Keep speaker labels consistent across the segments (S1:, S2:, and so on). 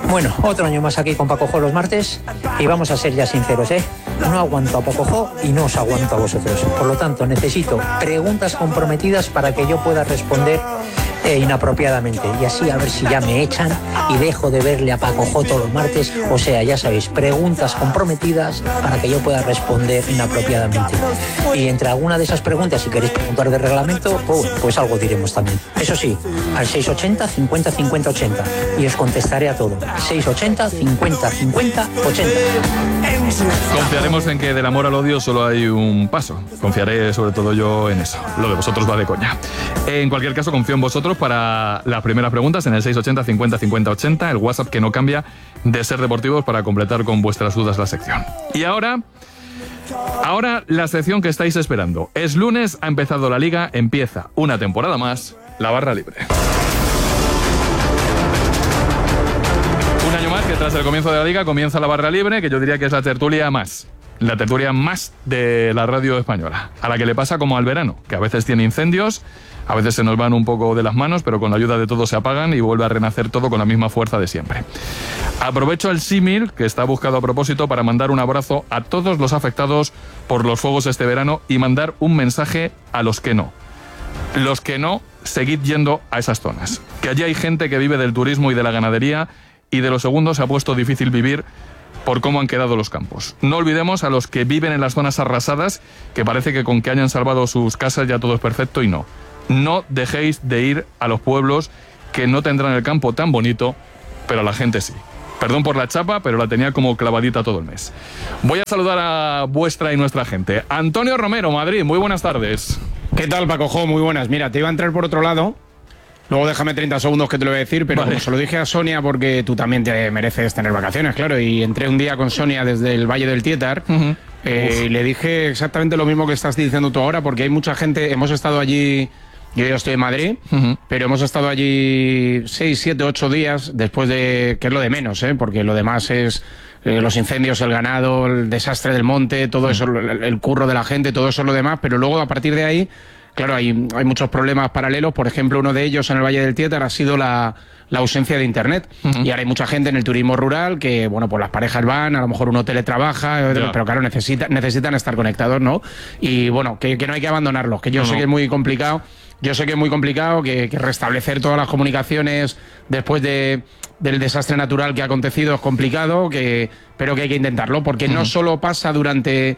S1: Bueno, otro año más aquí con Paco los martes y vamos a ser ya sinceros, no aguanto a Paco y no os aguanto a vosotros. Por lo tanto, necesito preguntas comprometidas para que yo pueda responder inapropiadamente, y así a ver si ya me echan y dejo de verle a Paco todos los martes. O sea, ya sabéis, preguntas comprometidas para que yo pueda responder inapropiadamente. Y entre alguna de esas preguntas, si queréis preguntar de reglamento, pues algo diremos también. Eso sí, al 680 50 50 80 y os contestaré a todo. 680 50 50 80.
S2: Confiaremos en que del amor al odio solo hay un paso. Confiaré sobre todo yo en eso. Lo de vosotros va de coña. En cualquier caso, confío en vosotros para las primeras preguntas en el 680 50 50 80, el WhatsApp que no cambia de Ser Deportivos, para completar con vuestras dudas la sección. Y ahora la sección que estáis esperando. Es lunes, ha empezado la Liga, empieza una temporada más, la barra libre. Un año más que tras el comienzo de la Liga comienza la barra libre, que yo diría que es la tertulia más de la radio española, a la que le pasa como al verano, que a veces tiene incendios, a veces se nos van un poco de las manos, pero con la ayuda de todos se apagan y vuelve a renacer todo con la misma fuerza de siempre. Aprovecho el símil que está buscado a propósito para mandar un abrazo a todos los afectados por los fuegos este verano y mandar un mensaje a los que no. Los que no, seguid yendo a esas zonas. Que allí hay gente que vive del turismo y de la ganadería, y de los segundos se ha puesto difícil vivir por cómo han quedado los campos. No olvidemos a los que viven en las zonas arrasadas, que parece que con que hayan salvado sus casas ya todo es perfecto, y no. No dejéis de ir a los pueblos que no tendrán el campo tan bonito, pero a la gente sí. Perdón por la chapa, pero la tenía como clavadita todo el mes. Voy a saludar a vuestra y nuestra gente. Antonio Romero, Madrid, muy buenas tardes.
S3: ¿Qué tal, Paco? Muy buenas. Mira, te iba a entrar por otro lado. Luego déjame 30 segundos que te lo voy a decir, pero vale. Como se lo dije a Sonia, porque tú también te mereces tener vacaciones, claro, y entré un día con Sonia desde el Valle del Tietar, y le dije exactamente lo mismo que estás diciendo tú ahora, porque hay mucha gente, hemos estado allí, yo estoy en Madrid, pero hemos estado allí 6, 7, 8 días después de, que es lo de menos, porque lo demás es los incendios, el ganado, el desastre del monte, todo eso, el curro de la gente, todo eso es lo demás, pero luego a partir de ahí, claro, hay muchos problemas paralelos. Por ejemplo, uno de ellos en el Valle del Tietar ha sido la ausencia de internet. Y ahora hay mucha gente en el turismo rural que, bueno, pues las parejas van, a lo mejor uno teletrabaja, pero claro, necesitan estar conectados, ¿no? Y bueno, que no hay que abandonarlos, que yo sé que es muy complicado. Yo sé que es muy complicado, que restablecer todas las comunicaciones después del desastre natural que ha acontecido es complicado, pero que hay que intentarlo, porque no solo pasa durante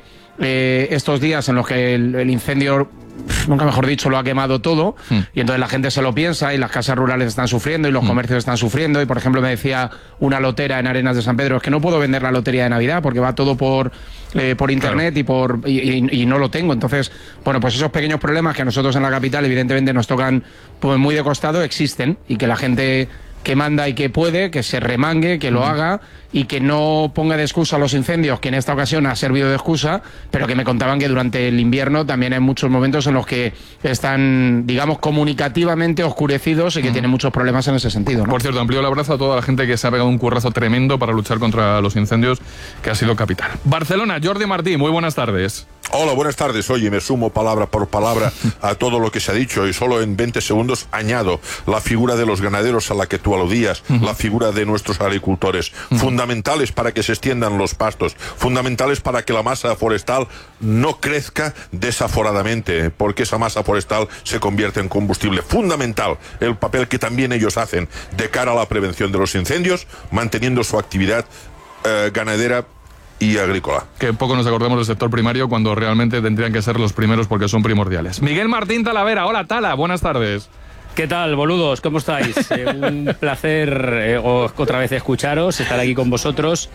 S3: estos días en los que el incendio, nunca mejor dicho, lo ha quemado todo, y entonces la gente se lo piensa y las casas rurales están sufriendo y los comercios están sufriendo, y por ejemplo me decía una lotera en Arenas de San Pedro, es que no puedo vender la lotería de Navidad porque va todo por internet, claro, y no lo tengo. Entonces, bueno, pues esos pequeños problemas que a nosotros en la capital evidentemente nos tocan pues muy de costado existen, y que la gente que manda y que puede, que se remangue, que lo haga, y que no ponga de excusa los incendios, que en esta ocasión ha servido de excusa, pero que me contaban que durante el invierno también hay muchos momentos en los que están, digamos, comunicativamente oscurecidos y que tienen muchos problemas en ese sentido, ¿no?
S2: Por cierto, amplío el abrazo a toda la gente que se ha pegado un currazo tremendo para luchar contra los incendios, que ha sido capital. Barcelona, Jordi Martí, muy buenas tardes.
S4: Hola, buenas tardes. Oye, me sumo palabra por palabra a todo lo que se ha dicho, y solo en 20 segundos añado la figura de los ganaderos a la que tú aludías, la figura de nuestros agricultores, fundamentales para que se extiendan los pastos, fundamentales para que la masa forestal no crezca desaforadamente, porque esa masa forestal se convierte en combustible. Fundamental el papel que también ellos hacen de cara a la prevención de los incendios, manteniendo su actividad ganadera y agrícola.
S2: Que poco nos acordemos del sector primario cuando realmente tendrían que ser los primeros, porque son primordiales. Miguel Martín Talavera, hola Tala, buenas tardes.
S5: ¿Qué tal, boludos? ¿Cómo estáis? Un placer otra vez escucharos, estar aquí con vosotros,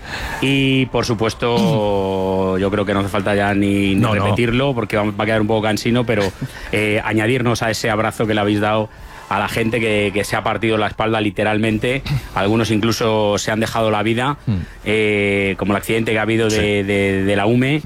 S5: y por supuesto yo creo que no hace falta ya ni repetirlo, porque va a quedar un poco cansino, pero añadirnos a ese abrazo que le habéis dado a la gente que se ha partido la espalda literalmente. Algunos incluso se han dejado la vida, como el accidente que ha habido de la UME,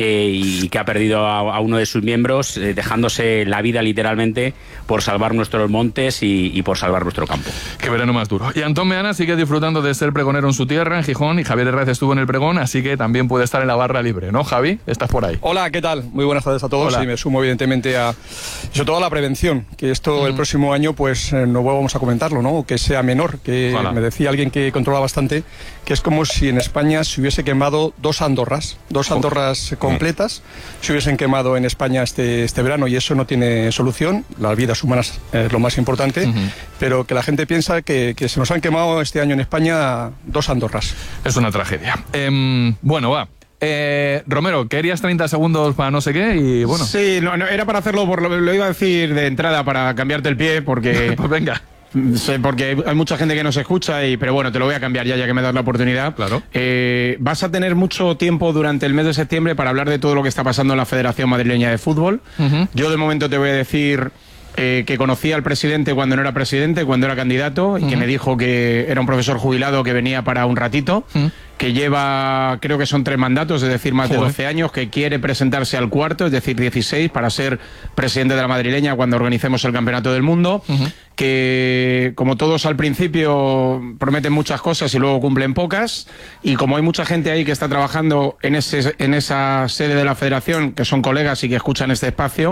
S5: y que ha perdido a uno de sus miembros, dejándose la vida literalmente por salvar nuestros montes y por salvar nuestro campo.
S2: Qué verano más duro. Y Antón Meana sigue disfrutando de ser pregonero en su tierra, en Gijón, y Javier Herrera estuvo en el pregón, así que también puede estar en la barra libre, ¿no, Javi? Estás por ahí.
S6: Hola, ¿qué tal? Muy buenas tardes a todos. Hola. Y me sumo evidentemente sobre todo a la prevención, que esto el próximo año año pues no vamos a comentarlo, ¿no? Que sea menor, que
S2: Ojalá.
S6: me decía alguien que controla bastante, que es como si en España se hubiese quemado dos Andorras completas, se hubiesen quemado en España este verano, y eso no tiene solución. Las vidas humanas es lo más importante, pero que la gente piensa que se nos han quemado este año en España dos Andorras.
S2: Es una tragedia. Bueno, va. Romero, querías 30 segundos para no sé qué y bueno.
S3: Sí, no, era para hacerlo, lo iba a decir de entrada para cambiarte el pie, porque...
S2: Pues venga.
S3: Sí, porque hay mucha gente que nos escucha, pero bueno, te lo voy a cambiar ya que me das la oportunidad.
S2: Claro.
S3: Vas a tener mucho tiempo durante el mes de septiembre para hablar de todo lo que está pasando en la Federación Madrileña de Fútbol. Yo de momento te voy a decir que conocí al presidente cuando no era presidente, cuando era candidato, y que me dijo que era un profesor jubilado que venía para un ratito, que lleva, creo que son 3 mandatos, es decir, más de 12 años, que quiere presentarse al cuarto, es decir, 16, para ser presidente de la madrileña cuando organicemos el Campeonato del Mundo, que como todos al principio prometen muchas cosas y luego cumplen pocas, y como hay mucha gente ahí que está trabajando en esa sede de la Federación, que son colegas y que escuchan este espacio,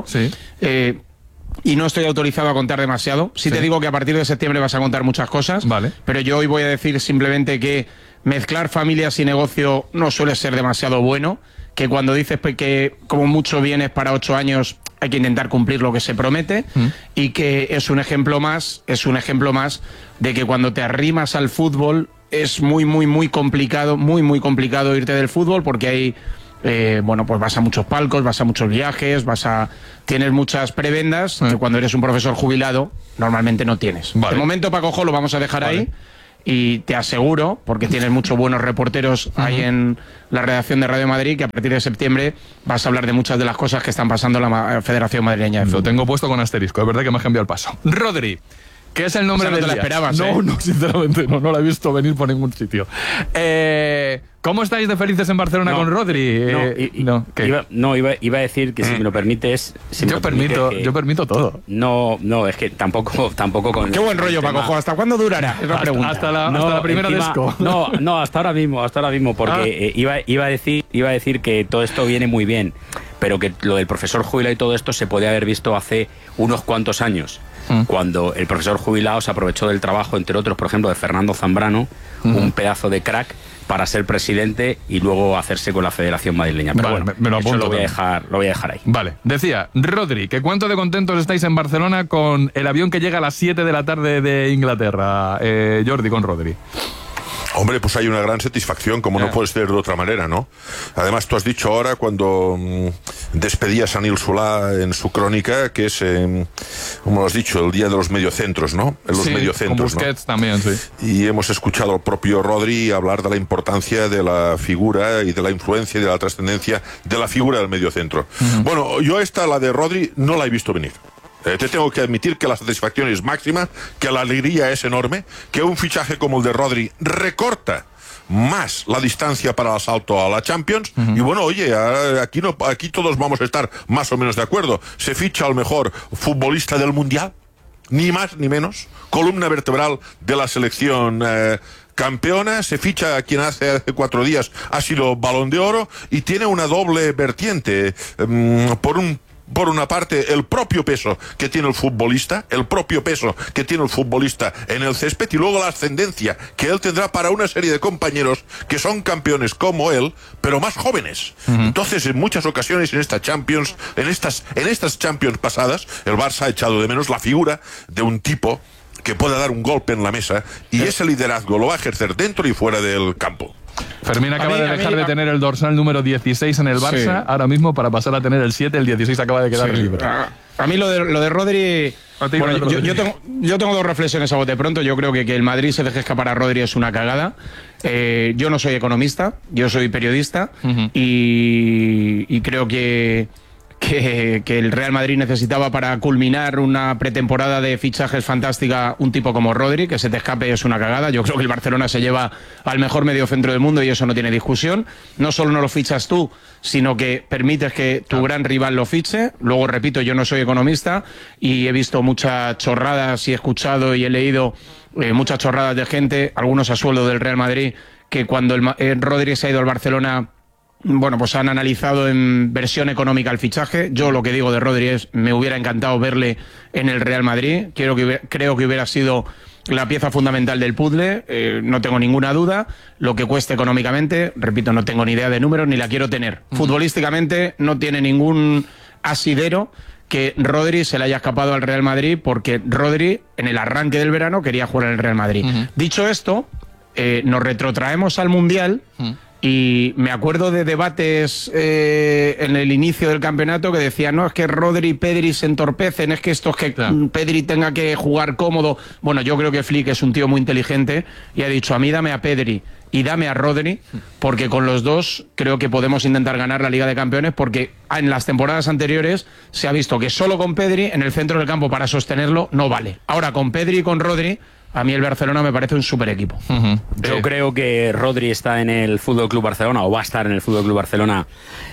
S3: y no estoy autorizado a contar demasiado. Sí te digo que a partir de septiembre vas a contar muchas cosas,
S2: Vale.
S3: pero yo hoy voy a decir simplemente que mezclar familias y negocio no suele ser demasiado bueno, que cuando dices que como mucho vienes para 8 años hay que intentar cumplir lo que se promete, y que es un ejemplo más de que cuando te arrimas al fútbol es muy complicado irte del fútbol, porque hay pues vas a muchos palcos, vas a muchos viajes, tienes muchas prebendas que cuando eres un profesor jubilado normalmente no tienes.
S2: Vale.
S3: De momento, Paco Jo, lo vamos a dejar ahí, y te aseguro, porque tienes muchos buenos reporteros ahí en la redacción de Radio Madrid, que a partir de septiembre vas a hablar de muchas de las cosas que están pasando en la Federación Madrileña de
S2: Lo
S3: Fútbol.
S2: tengo puesto con asterisco, es verdad que me has cambiado el paso. Rodri, ¿qué es el nombre
S3: Esa no
S2: del
S3: te la
S2: día?
S3: esperabas,
S2: No,
S3: ¿eh?
S2: no, sinceramente no la he visto venir por ningún sitio. ¿Cómo estáis de felices en Barcelona con Rodri? ¿Qué?
S5: Iba a decir que si me lo permites...
S2: Yo permito todo.
S5: No, es que tampoco con...
S3: Qué buen rollo,
S5: el tema.
S3: Paco Jo. ¿Hasta cuándo durará? Es la pregunta.
S2: Hasta la primera
S5: encima,
S2: disco.
S5: No, hasta ahora mismo, porque iba a decir que todo esto viene muy bien, pero que lo del profesor jubilado y todo esto se podía haber visto hace unos cuantos años, cuando el profesor jubilado se aprovechó del trabajo, entre otros, por ejemplo, de Fernando Zambrano, un pedazo de crack, para ser presidente y luego hacerse con la Federación Madrileña. Pero
S2: Vale,
S5: bueno,
S2: me lo
S5: eso
S2: apunto
S5: lo voy a
S2: también.
S5: dejar ahí.
S2: Vale, decía, Rodri, que cuánto de contentos estáis en Barcelona con el avión que llega a las 7 de la tarde de Inglaterra. Jordi, con Rodri.
S4: Hombre, pues hay una gran satisfacción, como no puede ser de otra manera, ¿no? Además, tú has dicho ahora, cuando despedías a Nil Solà en su crónica, que es, como lo has dicho, el día de los mediocentros, ¿no? En los mediocentros,
S2: con Busquets también, sí.
S4: Y hemos escuchado al propio Rodri hablar de la importancia de la figura y de la influencia y de la trascendencia de la figura del mediocentro. Bueno, yo la de Rodri, no la he visto venir. Te tengo que admitir que la satisfacción es máxima, que la alegría es enorme, que un fichaje como el de Rodri recorta más la distancia para el asalto a la Champions. Y bueno, oye, aquí todos vamos a estar más o menos de acuerdo. Se ficha al mejor futbolista del Mundial, ni más ni menos, columna vertebral de la selección campeona, se ficha a quien hace 4 días ha sido Balón de Oro, y tiene una doble vertiente. Por una parte, el propio peso que tiene el futbolista en el césped, y luego la ascendencia que él tendrá para una serie de compañeros que son campeones como él, pero más jóvenes. Entonces, en muchas ocasiones en esta Champions, en estas Champions pasadas, el Barça ha echado de menos la figura de un tipo que pueda dar un golpe en la mesa, y ese liderazgo lo va a ejercer dentro y fuera del campo.
S2: Fermín acaba de dejar de tener el dorsal número 16 en el Barça, ahora mismo, para pasar a tener el 7, el 16 acaba de quedar libre.
S3: A mí lo de Rodri... Bueno, yo tengo 2 reflexiones a bote pronto. Yo creo que el Madrid se deje escapar a Rodri es una cagada. Yo no soy economista, yo soy periodista, y creo que el Real Madrid necesitaba, para culminar una pretemporada de fichajes fantástica, un tipo como Rodri. Que se te escape es una cagada. Yo creo que el Barcelona se lleva al mejor mediocentro del mundo, y eso no tiene discusión. No solo no lo fichas tú, sino que permites que tu gran rival lo fiche. Luego, repito, yo no soy economista y he visto muchas chorradas, y he escuchado y he leído muchas chorradas de gente, algunos a sueldo del Real Madrid, que cuando Rodri se ha ido al Barcelona bueno, pues han analizado en versión económica el fichaje. Yo lo que digo de Rodri es, me hubiera encantado verle en el Real Madrid. Creo que hubiera sido la pieza fundamental del puzzle, no tengo ninguna duda. Lo que cueste económicamente, repito, no tengo ni idea de números ni la quiero tener. Futbolísticamente no tiene ningún asidero que Rodri se le haya escapado al Real Madrid, porque Rodri en el arranque del verano quería jugar en el Real Madrid. Dicho esto, nos retrotraemos al Mundial. Y me acuerdo de debates en el inicio del campeonato que decían, no, es que Rodri y Pedri se entorpecen, es que esto es que Pedri tenga que jugar cómodo. Bueno, yo creo que Flick es un tío muy inteligente y ha dicho, a mí dame a Pedri y dame a Rodri, porque con los dos creo que podemos intentar ganar la Liga de Campeones, porque en las temporadas anteriores se ha visto que solo con Pedri en el centro del campo para sostenerlo no vale. Ahora con Pedri y con Rodri, a mí el Barcelona me parece un super equipo.
S5: Yo creo que Rodri está en el Fútbol Club Barcelona, o va a estar en el Fútbol Club Barcelona,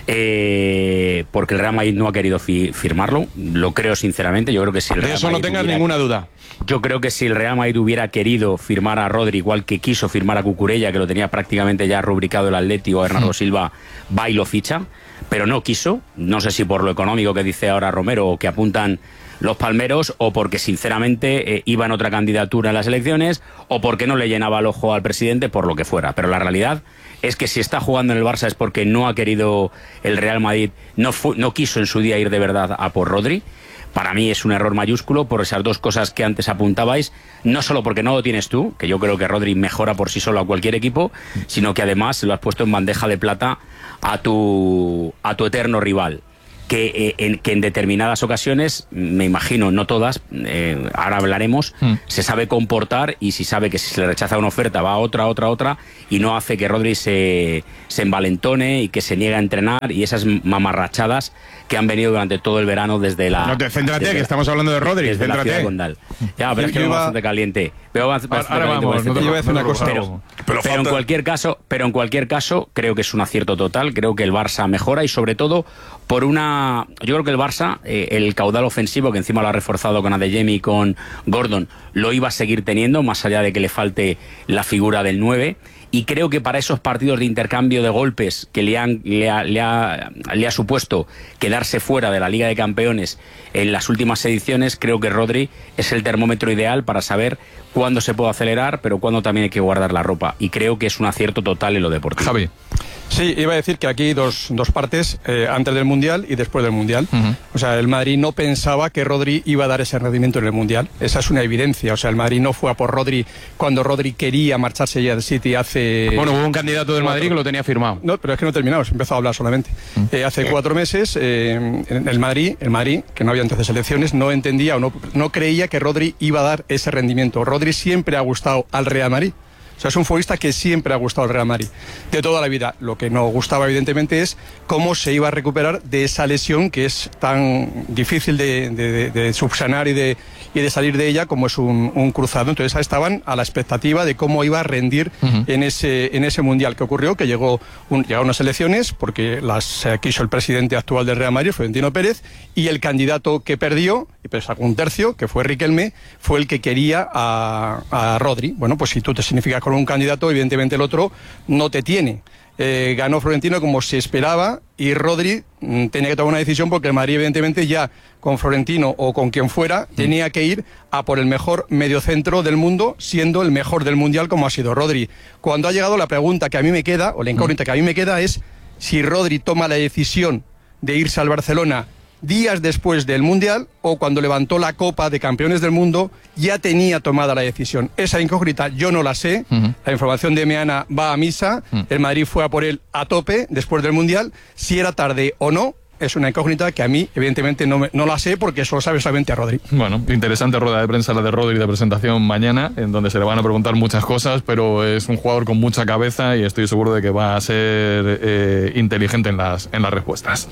S5: porque el Real Madrid no ha querido firmarlo. Lo creo sinceramente. Yo creo que si el Real
S3: De eso
S5: Madrid
S3: no tengas ninguna duda.
S5: Yo creo que si el Real Madrid hubiera querido firmar a Rodri, igual que quiso firmar a Cucurella, que lo tenía prácticamente ya rubricado el Atleti, o a Bernardo Silva, va y lo ficha, pero no quiso. No sé si por lo económico que dice ahora Romero, o que apuntan los palmeros, o porque sinceramente iba en otra candidatura en las elecciones, o porque no le llenaba el ojo al presidente, por lo que fuera. Pero la realidad es que si está jugando en el Barça es porque no ha querido el Real Madrid, no quiso en su día ir de verdad a por Rodri. Para mí es un error mayúsculo por esas dos cosas que antes apuntabais, no solo porque no lo tienes tú, que yo creo que Rodri mejora por sí solo a cualquier equipo, sino que además lo has puesto en bandeja de plata a tu eterno rival. Que en determinadas ocasiones, me imagino, no todas, ahora hablaremos, se sabe comportar, y si sabe que si se le rechaza una oferta va a otra, y no hace que Rodri se envalentone y que se niegue a entrenar, y esas mamarrachadas que han venido durante todo el verano desde la...
S3: No te céntrate, que estamos hablando de Rodri,
S5: desde la ciudad de Condal. Ya, pero es que vamos bastante caliente.
S2: Ahora vamos, no te voy a decir una cosa.
S5: Pero en cualquier caso, creo que es un acierto total. Creo que el Barça mejora, y sobre todo yo creo que el Barça, el caudal ofensivo, que encima lo ha reforzado con Adeyemi y con Gordon, lo iba a seguir teniendo, más allá de que le falte la figura del 9. Y creo que para esos partidos de intercambio de golpes que le ha supuesto quedarse fuera de la Liga de Campeones en las últimas ediciones, creo que Rodri es el termómetro ideal para saber cuándo se puede acelerar, pero cuándo también hay que guardar la ropa. Y creo que es un acierto total en lo deportivo.
S2: Javi.
S6: Sí, iba a decir que aquí hay dos partes, antes del Mundial y después del Mundial. O sea, el Madrid no pensaba que Rodri iba a dar ese rendimiento en el Mundial. Esa es una evidencia. O sea, el Madrid no fue a por Rodri cuando Rodri quería marcharse ya del City hace...
S3: Bueno, hubo un candidato del Madrid que lo tenía firmado.
S6: No, pero es que no he terminado, he empezado a hablar solamente. Hace 4 meses, el Madrid, que no había entonces elecciones, no entendía o no creía que Rodri iba a dar ese rendimiento. Rodri siempre ha gustado al Real Madrid. O sea, es un futbolista que siempre ha gustado al Real Madrid, de toda la vida. Lo que no gustaba, evidentemente, es cómo se iba a recuperar de esa lesión que es tan difícil de subsanar y de salir de ella como es un cruzado. Entonces estaban a la expectativa de cómo iba a rendir en ese Mundial. ¿Qué ocurrió? Que llegaron unas elecciones, porque las quiso el presidente actual del Real Madrid, Florentino Pérez, y el candidato que perdió, y pues sacó un tercio, que fue Riquelme, fue el que quería a Rodri. Bueno, pues si tú te significas con un candidato, evidentemente el otro no te tiene. Ganó Florentino como se esperaba, y Rodri tenía que tomar una decisión, porque el Madrid evidentemente ya con Florentino o con quien fuera tenía que ir a por el mejor mediocentro del mundo, siendo el mejor del Mundial como ha sido Rodri. Cuando ha llegado, la pregunta que a mí me queda, o la incógnita que a mí me queda, es si Rodri toma la decisión de irse al Barcelona días después del Mundial, o cuando levantó la Copa de Campeones del Mundo ya tenía tomada la decisión. Esa incógnita yo no la sé. La información de Meana va a misa. El Madrid fue a por él a tope después del Mundial. Si era tarde o no, es una incógnita que a mí, evidentemente, no la sé, porque eso lo sabe solamente a Rodri.
S2: Bueno, interesante rueda de prensa la de Rodri de presentación mañana, en donde se le van a preguntar muchas cosas, pero es un jugador con mucha cabeza y estoy seguro de que va a ser inteligente en las respuestas.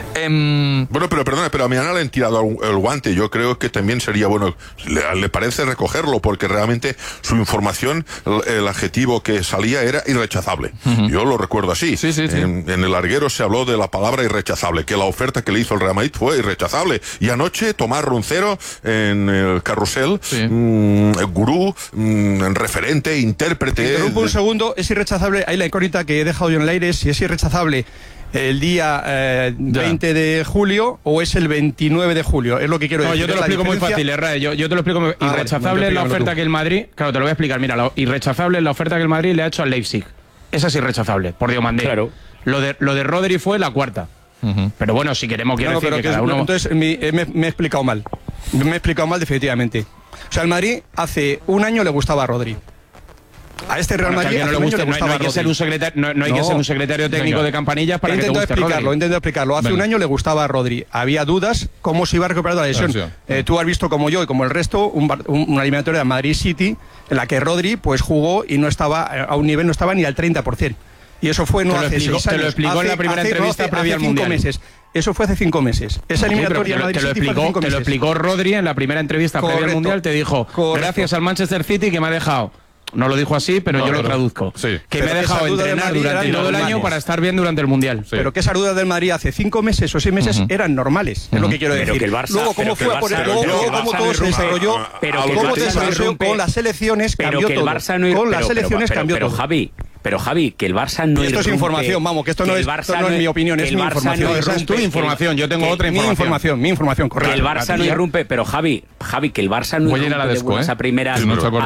S4: Bueno, pero perdona, pero a Meana le han tirado el guante. Yo creo que también sería bueno, le parece recogerlo, porque realmente su información, el adjetivo que salía era irrechazable. Yo lo recuerdo así.
S2: Sí.
S4: En el larguero se habló de la palabra irrechazable, que que la oferta que le hizo el Real Madrid fue irrechazable. Y anoche Tomás Roncero en el Carrusel, gurú, referente, intérprete.
S6: Interrumpo un segundo, es irrechazable, hay la incógnita que he dejado yo en el aire, si es irrechazable el día 20 de julio o es el 29 de julio, es lo que quiero decir.
S3: Yo te lo explico muy fácil, Herrera. Yo te lo explico muy fácil. Irrechazable es la oferta que el Madrid... Claro, te lo voy a explicar. Mira, irrechazable es la oferta que el Madrid le ha hecho al Leipzig. Esa es irrechazable, por Diomandé.
S5: Claro.
S3: Lo de Rodri fue la cuarta. Pero bueno, si queremos, quiero decir que cada uno...
S6: Entonces me he explicado mal. Me he explicado mal definitivamente. O sea, al Madrid hace un año le gustaba a Rodri. A este Real Madrid
S3: no hay que ser un secretario técnico de Campanillas para que te guste Rodri.
S6: Intento explicarlo. Hace un año le gustaba a Rodri. Había dudas cómo se iba a recuperar la lesión. Tú has visto, como yo y como el resto, una eliminatoria de Madrid City en la que Rodri pues jugó y no estaba a un nivel, no estaba ni al 30%. Y eso fue hace 6 años.
S3: Te lo explicó en la primera entrevista previa al Mundial.
S6: Meses. Eso fue hace 5 meses. Esa eliminatoria Madrid City fue hace 5 meses.
S3: Te lo explicó Rodri en la primera entrevista previa al Mundial. Te dijo, gracias al Manchester City que me ha dejado... No lo dijo así, pero yo lo traduzco. Sí. Que me ha dejado entrenar durante todo el año para estar bien durante el Mundial.
S6: Sí. Pero que esas dudas del Madrid hace 5 meses o 6 meses eran normales, es lo que quiero decir.
S5: Pero que el Barça,
S6: luego, cómo fue cómo todo se desarrolló, cómo se desarrolló con las selecciones, cambió todo. Con las selecciones cambió todo.
S5: Pero Javi, que el Barça no
S6: irrumpe... Esto es información, vamos, que esto no es mi opinión, es mi información.
S3: Esa es tu información, yo tengo otra información.
S6: Mi información, correcto.
S5: Que el Barça no irrumpe, pero Javi, que el Barça no irrumpe de buenas a primeras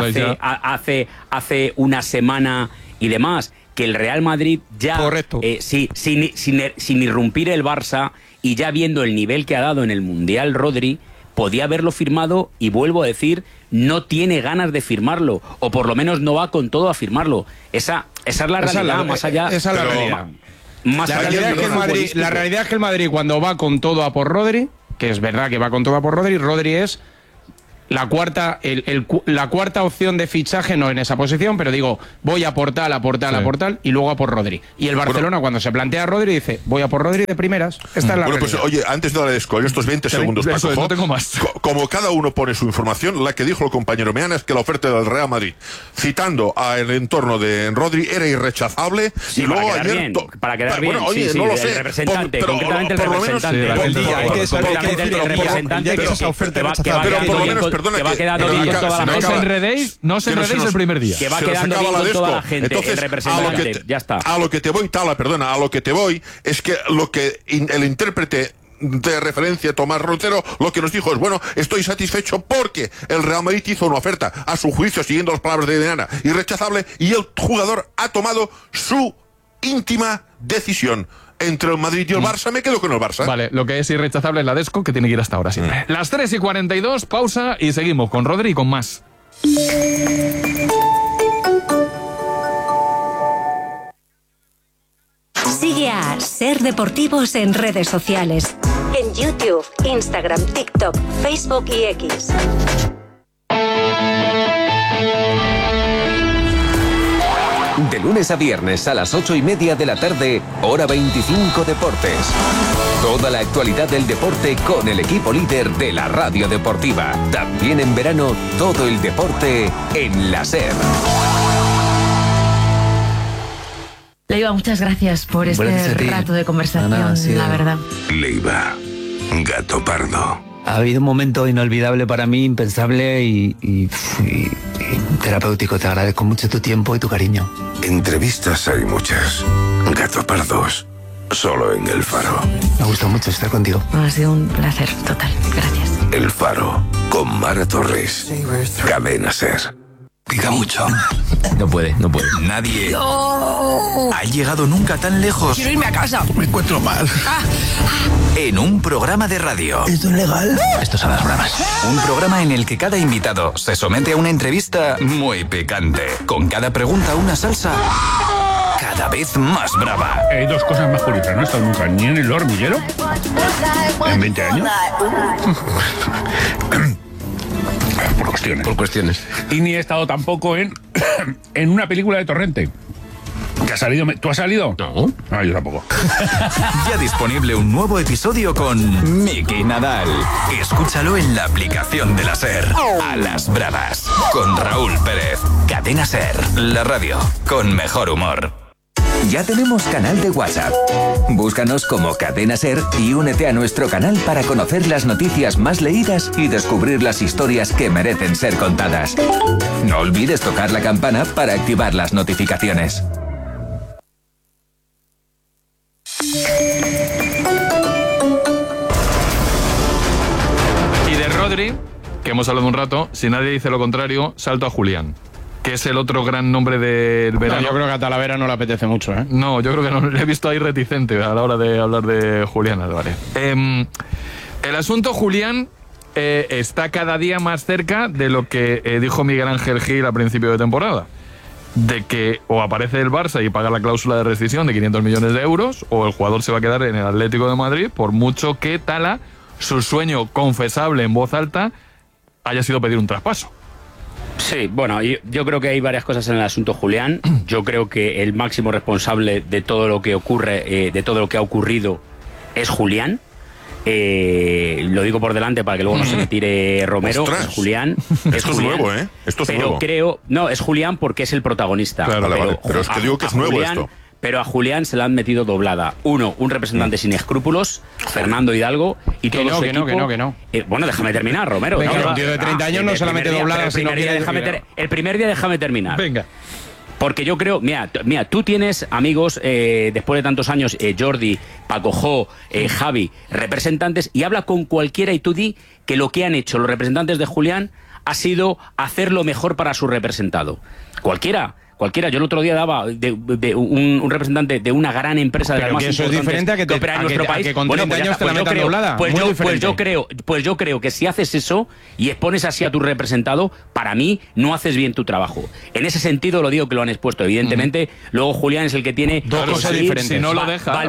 S5: hace una semana y demás, que el Real Madrid ya...
S6: Correcto.
S5: Sin irrumpir el Barça y ya viendo el nivel que ha dado en el Mundial Rodri, podía haberlo firmado y vuelvo a decir, no tiene ganas de firmarlo, o por lo menos no va con todo a firmarlo. Esa es la realidad, más allá...
S3: Esa es la realidad. La realidad es que el Madrid cuando va con todo a por Rodri, que es verdad que va con todo a por Rodri, Rodri es la cuarta opción de fichaje, no en esa posición, pero digo, voy a por tal, y luego a por Rodri. Y el Barcelona, cuando se plantea a Rodri, dice, voy a por Rodri de primeras. Esta es la realidad.
S4: Pues oye, antes de darle en estos 20 segundos, Paco,
S2: no tengo más.
S4: Como cada uno pone su información, la que dijo el compañero Meana es que la oferta del Real Madrid, citando al entorno de Rodri, era irrechazable.
S5: Sí,
S4: y luego
S5: ayer... Para quedar bien,
S4: oye, no lo sé.
S5: El representante, concretamente el representante.
S4: Pero por lo menos, perdona,
S5: que va quedando bien con toda la gente.
S2: No os enredéis el primer día.
S5: Que va quedando bien con toda la gente. Entonces, el representante, ya está.
S4: A lo que te voy es que lo que el intérprete de referencia Tomás Roncero lo que nos dijo es, bueno, estoy satisfecho porque el Real Madrid hizo una oferta, a su juicio, siguiendo las palabras de Meana, irrechazable, y el jugador ha tomado su íntima decisión. Entre el Madrid y el Barça, me quedo con el Barça.
S2: Vale, lo que es irrechazable es la Desco, que tiene que ir hasta ahora siempre. Las 3:42, pausa y seguimos con Rodri y con más.
S7: Sigue a Ser Deportivos en redes sociales. En YouTube, Instagram, TikTok, Facebook y X.
S8: De lunes a viernes a las 8:30 de la tarde, hora 25 Deportes. Toda la actualidad del deporte con el equipo líder de la radio deportiva. También en verano, todo el deporte en la SER.
S9: Leiva, muchas gracias por este rato de conversación, la verdad.
S10: Leiva, gato pardo.
S11: Ha habido un momento inolvidable para mí, impensable y terapéutico. Te agradezco mucho tu tiempo y tu cariño.
S10: Entrevistas hay muchas. Gato pardos, solo en El Faro.
S11: Me gusta mucho estar contigo.
S9: Ha sido un placer total. Gracias.
S10: El Faro, con Mara Torres. Cadena SER.
S12: Pica mucho.
S11: No puede.
S12: Nadie ha llegado nunca tan lejos.
S9: Quiero irme a casa.
S12: Me encuentro mal. En un programa de radio.
S11: ¿Esto es legal?
S12: Estos son las bromas. Un programa en el que cada invitado se somete a una entrevista muy picante. Con cada pregunta una salsa cada vez más brava.
S13: Hay dos cosas más bonitas. No he estado nunca ni en el hormiguero en 20 años. Por cuestiones. Y ni he estado tampoco en una película de Torrente. ¿Que ha salido? ¿Tú has salido?
S12: No.
S13: Ah, yo tampoco.
S12: Ya disponible un nuevo episodio con Miki Nadal. Escúchalo en la aplicación de la SER. A las bravas. Con Raúl Pérez. Cadena SER. La radio con mejor humor.
S8: Ya tenemos canal de WhatsApp. Búscanos como Cadena Ser y únete a nuestro canal para conocer las noticias más leídas y descubrir las historias que merecen ser contadas. No olvides tocar la campana para activar las notificaciones.
S2: Y de Rodri, que hemos hablado un rato, si nadie dice lo contrario, salto a Julián, que es el otro gran nombre del verano.
S3: No, yo creo que a Talavera no le apetece mucho, ¿eh?
S2: No, yo creo que no, le he visto ahí reticente a la hora de hablar de Julián Álvarez. El asunto Julián está cada día más cerca de lo que dijo Miguel Ángel Gil a principio de temporada. De que o aparece el Barça y paga la cláusula de rescisión de 500 millones de euros, o el jugador se va a quedar en el Atlético de Madrid, por mucho que Tala, su sueño confesable en voz alta, haya sido pedir un traspaso.
S5: Sí, bueno, yo creo que hay varias cosas en el asunto Julián. Yo creo que el máximo responsable de todo lo que ocurre, de todo lo que ha ocurrido, es Julián. Lo digo por delante para que luego no se me tire Romero.
S4: ¡Ostras!
S5: Es Julián.
S4: Esto es nuevo, ¿eh? Esto es
S5: pero
S4: nuevo.
S5: creo, no, es Julián porque es el protagonista.
S4: Claro, pero es que digo que es nuevo
S5: Julián,
S4: esto.
S5: Pero a Julián se le han metido doblada. Uno, un representante sin escrúpulos, Fernando Hidalgo, y todo su equipo.
S3: Que no.
S5: Bueno, déjame terminar, Romero.
S3: Venga, un tío de 30 años no se la mete doblada si no quiere.
S5: El primer día déjame terminar.
S2: Venga.
S5: Porque yo creo, mira, tú tienes amigos, después de tantos años, Jordi, Paco Jo, Javi, representantes, y habla con cualquiera y tú di que lo que han hecho los representantes de Julián ha sido hacer lo mejor para su representado. Cualquiera. Yo el otro día daba de un representante de una gran empresa de las más
S3: importantes. Pero eso es diferente a que,
S5: opera en nuestro país.
S3: Que con 30 años te la metan doblada.
S5: Pues yo creo que si haces eso y expones así a tu representado, para mí no haces bien tu trabajo. En ese sentido lo digo que lo han expuesto. Evidentemente, luego Julián es el que tiene
S3: dos cosas diferentes.
S2: Si no lo deja,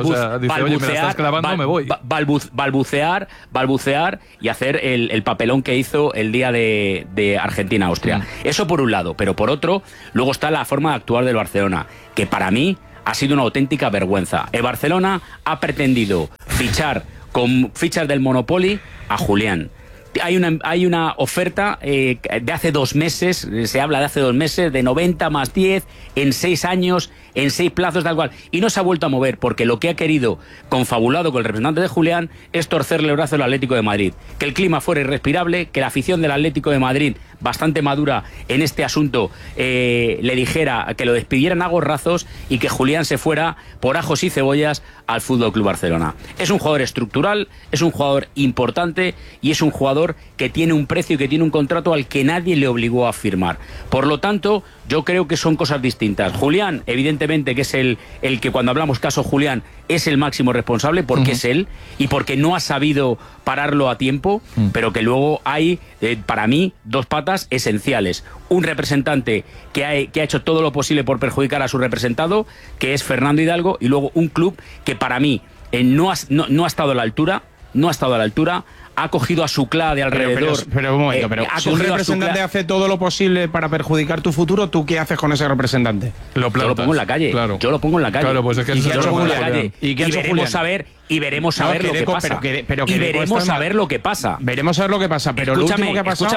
S5: balbucear y hacer el papelón que hizo el día de Argentina-Austria. Eso por un lado, pero por otro, luego está la forma de actuar del Barcelona, que para mí ha sido una auténtica vergüenza. El Barcelona ha pretendido fichar con fichas del Monopoly a Julián. Hay una oferta de hace 2 meses, se habla de hace 2 meses, de 90 más 10, en 6 años, en 6 plazos, tal cual. Y no se ha vuelto a mover, porque lo que ha querido, confabulado con el representante de Julián, es torcerle el brazo al Atlético de Madrid. Que el clima fuera irrespirable, que la afición del Atlético de Madrid, bastante madura en este asunto, le dijera que lo despidieran a gorrazos y que Julián se fuera por ajos y cebollas al Fútbol Club Barcelona. Es un jugador estructural, es un jugador importante y es un jugador que tiene un precio y que tiene un contrato al que nadie le obligó a firmar. Por lo tanto, yo creo que son cosas distintas. Julián, evidentemente, que es el que cuando hablamos caso Julián es el máximo responsable, porque es él y porque no ha sabido pararlo a tiempo, pero que luego hay, para mí, 2 patas esenciales. Un representante que ha hecho todo lo posible por perjudicar a su representado, que es Fernando Hidalgo, y luego un club que para mí no ha estado a la altura, ha cogido a su cla de alrededor.
S3: Pero un momento, si un representante hace todo lo posible para perjudicar tu futuro, ¿tú qué haces con ese representante?
S5: Yo lo pongo en la calle.
S2: Claro.
S5: Yo lo pongo en la calle.
S2: Claro, pues es que
S3: ¿Y qué ha hecho Julián?
S5: Y veremos a ver lo que pasa. Veremos a ver lo que pasa.
S3: Veremos a ver lo que pasa. Pero lo último que ha pasado.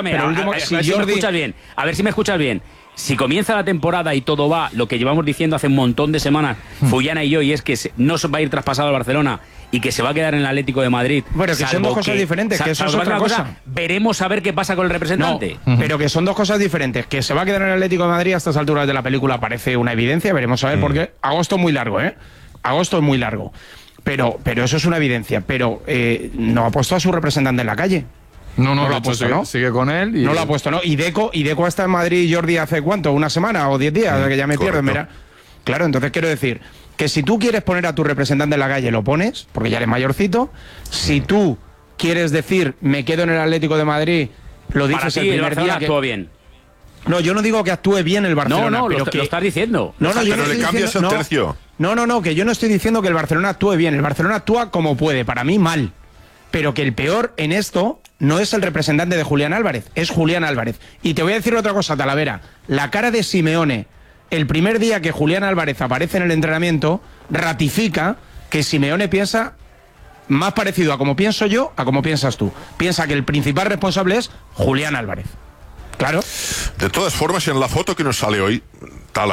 S5: A ver si me escuchas bien. Si comienza la temporada y todo va, lo que llevamos diciendo hace un montón de semanas, Fullana y yo, y es que no se va a ir traspasado al Barcelona y que se va a quedar en el Atlético de Madrid.
S3: Bueno, que son 2 cosas diferentes, que eso es otra cosa.
S5: Veremos a ver qué pasa con el representante.
S3: No, pero que son 2 cosas diferentes. Que se va a quedar en el Atlético de Madrid a estas alturas de la película parece una evidencia. Veremos a ver, porque agosto es muy largo, ¿eh? Agosto es muy largo. Pero eso es una evidencia. Pero no ha puesto a su representante en la calle.
S2: No lo ha puesto, ¿no? Sigue con él.
S3: No lo ha puesto, ¿no? Y Deco está en Madrid, Jordi, ¿hace cuánto? ¿Una semana o 10 días? Que ya me pierdo, mira. Claro, entonces quiero decir que si tú quieres poner a tu representante en la calle, lo pones, porque ya eres mayorcito. Si tú quieres decir, me quedo en el Atlético de Madrid, lo dices el primer día.
S5: Actuó bien.
S3: No, yo no digo que actúe bien el Barcelona.
S5: No,
S3: pero
S5: lo estás diciendo.
S3: No, yo
S4: pero
S3: no
S4: le cambias el tercio.
S3: No, que yo no estoy diciendo que el Barcelona actúe bien. El Barcelona actúa como puede, para mí mal. Pero que el peor en esto no es el representante de Julián Álvarez, es Julián Álvarez. Y te voy a decir otra cosa, Talavera. La cara de Simeone, el primer día que Julián Álvarez aparece en el entrenamiento, ratifica que Simeone piensa más parecido a como pienso yo, a como piensas tú. Piensa que el principal responsable es Julián Álvarez. Claro.
S4: De todas formas, en la foto que nos sale hoy, Tala,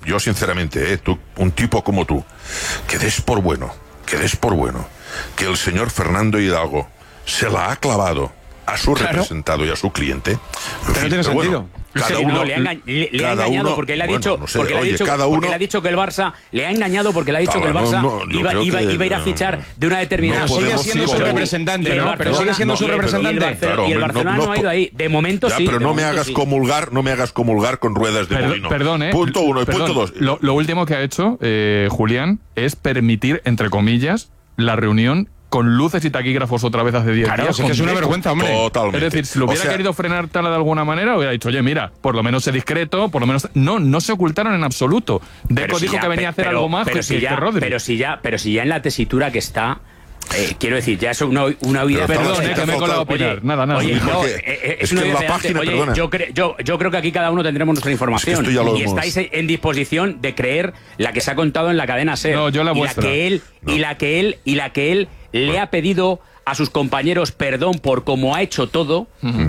S4: yo sinceramente, tú, un tipo como tú, que des por bueno que el señor Fernando Hidalgo se la ha clavado a su representado y a su cliente.
S3: Pero no tiene sentido.
S4: Cada uno,
S5: le ha engañado porque le ha dicho, porque le ha dicho que el Barça le ha engañado porque le ha dicho que el Barça iba a ir a fichar de una determinada.
S3: Sigue siendo su representante, ¿no? Pero sigue siendo su representante.
S5: Y el Barcelona no ha ido ahí. De momento sí.
S4: Pero no me hagas comulgar con ruedas de molino.
S2: Perdón,
S4: Punto 1 y punto 2.
S2: Lo último que ha hecho Julián es permitir, entre comillas, la reunión con luces y taquígrafos otra vez hace 10 días.
S3: Claro, es que es una vergüenza, hombre.
S4: Totalmente.
S2: Es decir, si lo hubiera querido frenar tal de alguna manera, hubiera dicho, oye, mira, por lo menos sé discreto, por lo menos... No se ocultaron en absoluto. Deco dijo que venía a hacer algo más que Rodri.
S5: Pero si ya en la tesitura que está... quiero decir, ya es una huida.
S2: Perdón, que me he colado a opinar. Nada.
S5: Oye, es una huida adelante. Oye, yo creo que aquí cada uno tendremos nuestra información. Y estáis en disposición de creer la que se ha contado en la cadena SER.
S2: No, yo la vuestra.
S5: Y la que él le ha pedido a sus compañeros perdón por cómo ha hecho todo,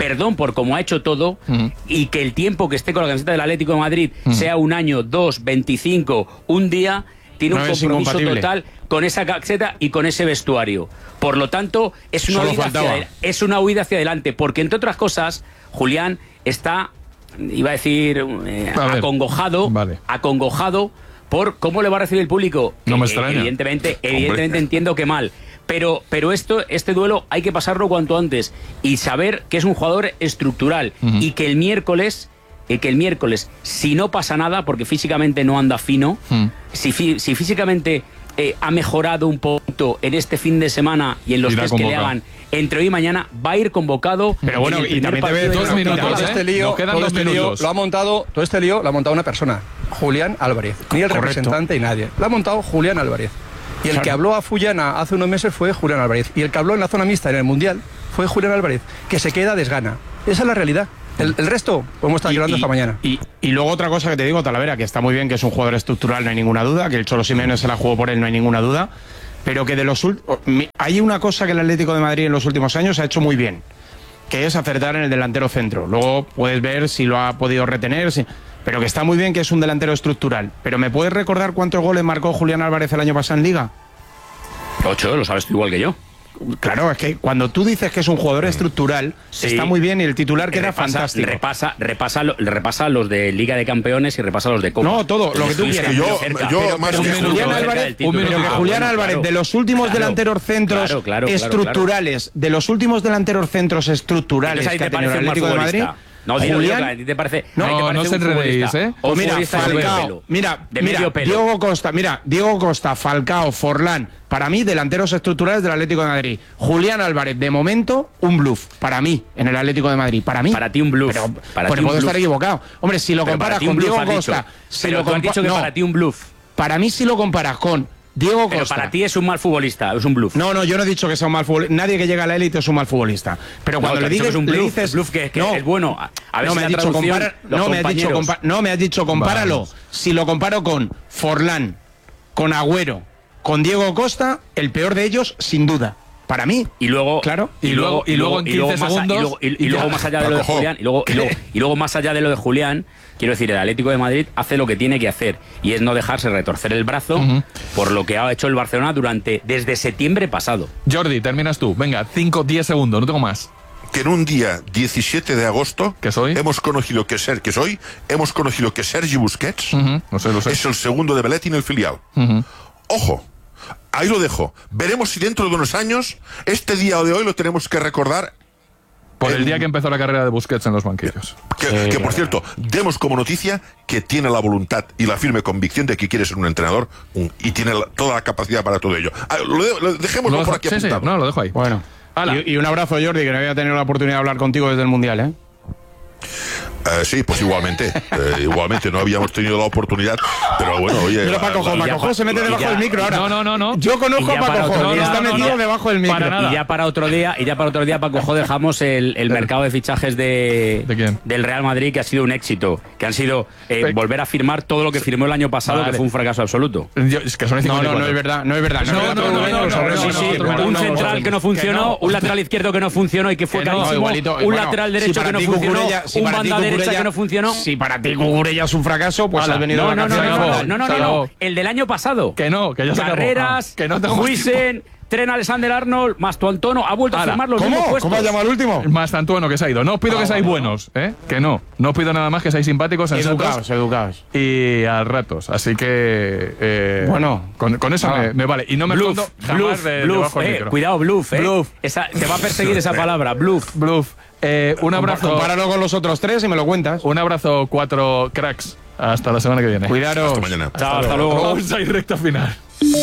S5: y que el tiempo que esté con la camiseta del Atlético de Madrid sea un año, 2, 25, un día, tiene un compromiso total con esa camiseta y con ese vestuario. Por lo tanto, es una huida hacia adelante, porque entre otras cosas, Julián está, iba a decir, acongojado por cómo le va a recibir el público.
S2: No me extraña.
S5: Evidentemente entiendo que mal. Pero este duelo hay que pasarlo cuanto antes y saber que es un jugador estructural y que el miércoles, si no pasa nada, porque físicamente no anda fino, si físicamente ha mejorado un poquito en este fin de semana y en los test que le hagan entre hoy y mañana, va a ir convocado.
S3: Pero bueno, y también te ves
S2: 2 minutos,
S6: nos quedan 2 minutos. Todo este lío lo ha montado una persona, Julián Álvarez. Ni el representante y nadie. Lo ha montado Julián Álvarez. Y el que habló a Fullana hace unos meses fue Julián Álvarez. Y el que habló en la zona mixta en el Mundial fue Julián Álvarez, que se queda desgana. Esa es la realidad. El resto podemos estar llorando hasta mañana.
S3: Y luego otra cosa que te digo, Talavera, que está muy bien, que es un jugador estructural, no hay ninguna duda, que el Cholo Simeone se la jugó por él, no hay ninguna duda, pero que hay una cosa que el Atlético de Madrid en los últimos años ha hecho muy bien, que es acertar en el delantero centro. Luego puedes ver si lo ha podido retener, pero que está muy bien, que es un delantero estructural. Pero ¿me puedes recordar cuántos goles marcó Julián Álvarez el año pasado en Liga?
S5: 8, lo sabes tú igual que yo.
S3: Claro, es que cuando tú dices que es un jugador estructural, está muy bien, y el titular queda fantástico.
S5: Repasa los de Liga de Campeones y repasa los de Copa.
S3: No, todo, lo que tú quieras. Julián Álvarez, de los últimos delanteros centros estructurales, de los últimos delanteros centros estructurales que ha tenido el Atlético de Madrid...
S5: No,
S3: Julián,
S5: ¿a ti te parece?
S2: No se enredéis, ¿eh?
S3: O mira, Falcao, mira, Diego Costa, Falcao, Forlán, para mí, delanteros estructurales del Atlético de Madrid. Julián Álvarez, de momento, un bluff. Para mí, en el Atlético de Madrid. Para mí.
S5: Para ti un bluff.
S3: Pero puedo estar equivocado. Hombre, si lo comparas con Diego Costa...
S5: Pero tú has dicho que para ti un bluff.
S3: Para mí, si lo comparas con Diego Costa.
S5: Pero para ti es un mal futbolista, es un bluff.
S3: No, yo no he dicho que sea un mal futbolista. Nadie que llega a la élite es un mal futbolista. Pero cuando le dices
S5: un bluff,
S3: le dices
S5: bluff que es bueno. A ver,
S3: no, me has dicho compáralo. Si lo comparo con Forlán, con Agüero, con Diego Costa, el peor de ellos, sin duda. Para mí.
S5: Y luego,
S3: claro.
S2: Y luego en 15 segundos.
S5: Y luego más allá de lo de Julián. Y luego más allá de lo de Julián, quiero decir, el Atlético de Madrid hace lo que tiene que hacer. Y es no dejarse retorcer el brazo por lo que ha hecho el Barcelona desde septiembre pasado.
S2: Jordi, terminas tú. Venga, 5-10 segundos, no tengo más.
S4: Que en un día 17 de agosto hemos conocido que Sergi Busquets
S2: lo sé.
S4: es el segundo de Belletti en el filial. Ojo. Ahí lo dejo. Veremos si dentro de unos años, este día de hoy lo tenemos que recordar.
S2: Por el día que empezó la carrera de Busquets en los banquillos.
S4: Que por cierto, demos como noticia que tiene la voluntad y la firme convicción de que quiere ser un entrenador y tiene toda la capacidad para todo ello. Dejémoslo por aquí apuntado.
S2: No, lo dejo ahí.
S3: Bueno. Y un abrazo, Jordi, que no había tenido la oportunidad de hablar contigo desde el Mundial, ¿eh?
S4: Sí, pues igualmente. Igualmente, no habíamos tenido la oportunidad. Pero bueno, oye.
S3: Mira, Paco se mete debajo del micro ahora.
S2: No.
S3: Yo conozco a Paco y está metido debajo del micro.
S5: Y ya para otro día, Paco, dejamos el mercado de fichajes
S2: del
S5: Real Madrid, que ha sido un éxito. Que han sido volver a firmar todo lo que firmó el año pasado, que fue un fracaso absoluto.
S2: Es que son 54.
S3: No es verdad.
S5: Un central que no funcionó, un lateral izquierdo que no funcionó y que fue carísimo, un lateral derecho que no funcionó, un banda derecha
S3: Cucurella
S5: que no funcionó.
S3: Si para ti Cucurella es un fracaso, pues has venido de vacaciones.
S5: No. El del año pasado.
S2: Que no, que ya se acabó.
S5: Carreras,
S2: Que no tengo
S5: Huisen, Tren Alexander Arnold, Mastantuono, ha vuelto a firmar los mismos puestos.
S3: ¿Cómo ha llamado el último?
S2: Mastantuono, que se ha ido. No os pido que seáis buenos, ¿eh? Que no. No os pido nada más que seáis simpáticos, sensatos
S3: educados.
S2: y a ratos. Así que...
S3: bueno.
S2: Con eso me vale. Y no me escondo jamás debajo del micro.
S5: Cuidado, bluff, te va a perseguir esa palabra, bluff.
S2: Un abrazo.
S3: Compáralo con los otros 3 y me lo cuentas.
S2: Un abrazo, 4 cracks. Hasta la semana que viene.
S3: Cuidaros.
S4: Hasta mañana.
S5: Chao, hasta luego.
S2: Vamos a ir recta final.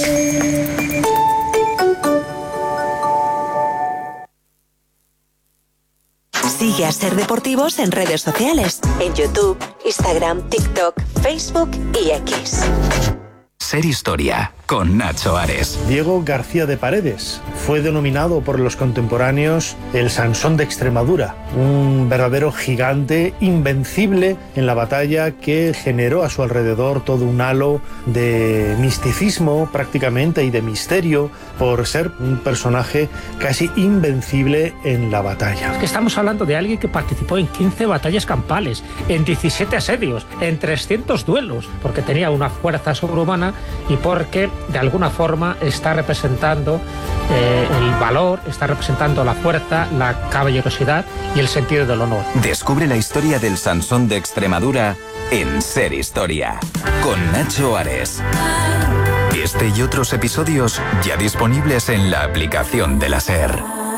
S7: Sigue a Ser Deportivos en redes sociales, en YouTube, Instagram, TikTok, Facebook y X.
S12: Ser Historia, con Nacho Ares.
S14: Diego García de Paredes fue denominado por los contemporáneos el Sansón de Extremadura, un verdadero gigante invencible en la batalla que generó a su alrededor todo un halo de misticismo prácticamente y de misterio por ser un personaje casi invencible en la batalla.
S1: Estamos hablando de alguien que participó en 15 batallas campales, en 17 asedios, en 300 duelos, porque tenía una fuerza sobrehumana y porque de alguna forma está representando el valor, está representando la fuerza, la caballerosidad y el sentido del honor.
S12: Descubre la historia del Sansón de Extremadura en Ser Historia, con Nacho Ares. Este y otros episodios ya disponibles en la aplicación de la SER.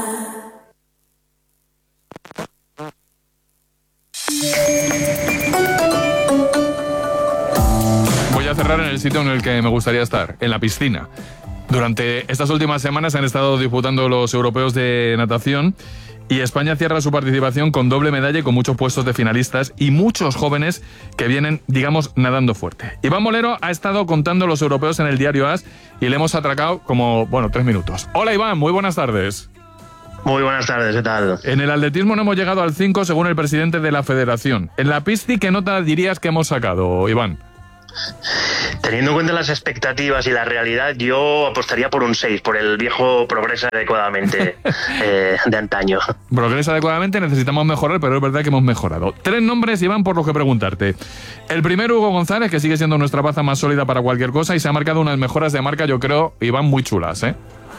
S2: Voy a cerrar en el sitio en el que me gustaría estar, en la piscina. Durante estas últimas semanas se han estado disputando los europeos de natación y España cierra su participación con doble medalla y con muchos puestos de finalistas y muchos jóvenes que vienen, digamos, nadando fuerte. Iván Molero ha estado contando los europeos en el diario AS y le hemos atracado como, 3 minutos. Hola Iván, muy buenas tardes.
S15: Muy buenas tardes, ¿qué tal?
S2: En el atletismo no hemos llegado al 5 según el presidente de la federación. En la pista, ¿qué nota dirías que hemos sacado, Iván?
S15: Teniendo en cuenta las expectativas y la realidad, yo apostaría por un 6, por el viejo progresa adecuadamente de antaño.
S2: Progresa adecuadamente, necesitamos mejorar, pero es verdad que hemos mejorado. 3 nombres, Iván, por los que preguntarte. El primero, Hugo González, que sigue siendo nuestra baza más sólida para cualquier cosa y se ha marcado unas mejoras de marca, yo creo, Iván, muy chulas, ¿eh?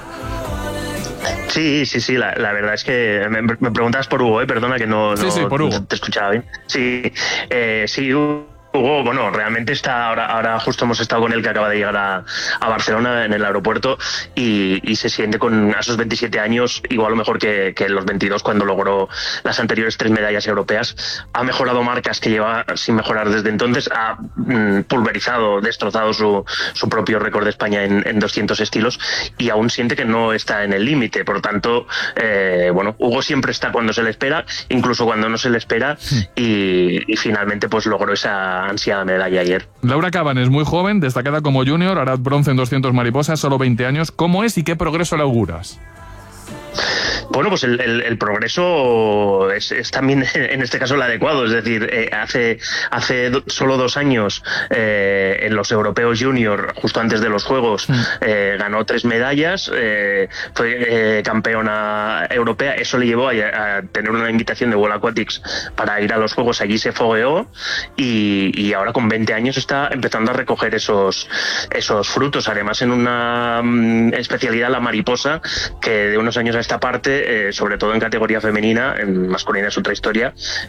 S15: Sí, la verdad es que me preguntas por Hugo, perdona que no
S2: por Hugo.
S15: Te escuchaba bien. Sí, Hugo, bueno, realmente está ahora justo hemos estado con él, que acaba de llegar a Barcelona en el aeropuerto y se siente con a sus 27 años igual o mejor que los 22 cuando logró las anteriores 3 medallas europeas. Ha mejorado marcas que lleva sin mejorar desde entonces, ha pulverizado, destrozado su propio récord de España en 200 estilos y aún siente que no está en el límite. Por tanto, Hugo siempre está cuando se le espera, incluso cuando no se le espera y finalmente pues logró esa ansiada medalla ayer.
S2: Laura Cabanes, muy joven, destacada como junior, hará bronce en 200 mariposas, solo 20 años. ¿Cómo es y qué progreso le auguras?
S15: Bueno, pues el progreso es también en este caso el adecuado, es decir, hace solo 2 años en los europeos junior, justo antes de los Juegos, ganó 3 medallas, fue campeona europea, eso le llevó a tener una invitación de World Aquatics para ir a los Juegos, allí se fogueó y ahora con 20 años está empezando a recoger esos frutos, además en una especialidad, la mariposa, que de unos años a esta parte, sobre todo en categoría femenina, en masculina es otra historia,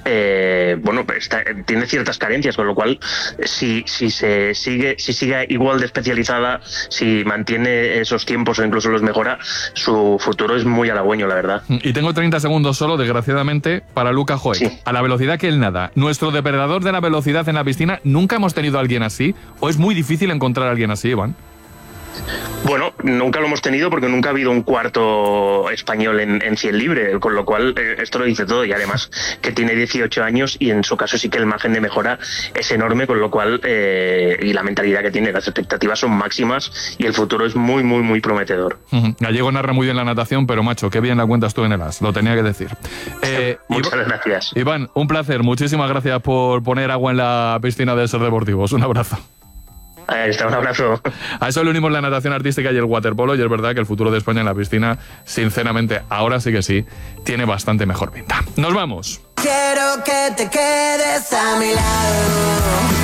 S15: tiene ciertas carencias, con lo cual si sigue igual de especializada, si mantiene esos tiempos o incluso los mejora, su futuro es muy halagüeño, la verdad.
S2: Y tengo 30 segundos solo, desgraciadamente, para Luca Joek. Sí. A la velocidad que él nada, nuestro depredador de la velocidad en la piscina, ¿nunca hemos tenido a alguien así? ¿O es muy difícil encontrar a alguien así, Iván?
S15: Bueno, nunca lo hemos tenido porque nunca ha habido un cuarto español en 100 libre, con lo cual esto lo dice todo, y además que tiene 18 años y en su caso sí que el margen de mejora es enorme, con lo cual y la mentalidad que tiene, las expectativas son máximas y el futuro es muy, muy, muy prometedor.
S2: Gallego narra muy bien la natación, pero macho, qué bien la cuentas tú en el AS, lo tenía que decir.
S15: Muchas gracias.
S2: Iván, un placer, muchísimas gracias por poner agua en la piscina de Ser Deportivos, un abrazo.
S15: Ahí está, un abrazo.
S2: A eso le unimos la natación artística y el waterpolo, y es verdad que el futuro de España en la piscina, sinceramente, ahora sí que sí, tiene bastante mejor pinta. ¡Nos vamos!
S16: quiero que te quedes a mi lado.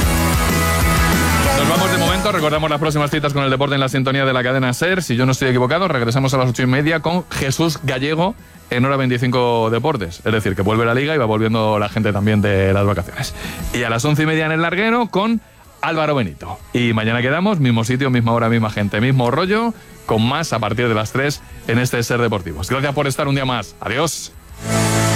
S2: Nos vamos de momento, recordamos las próximas citas con el deporte en la sintonía de la cadena SER. Si yo no estoy equivocado, regresamos a las 8:30 con Jesús Gallego en Hora 25 Deportes. Es decir, que vuelve la Liga y va volviendo la gente también de las vacaciones. Y a las 11:30 en El Larguero con Álvaro Benito. Y mañana quedamos, mismo sitio, misma hora, misma gente, mismo rollo, con más a partir de las 3 en este SER Deportivos. Gracias por estar un día más. Adiós.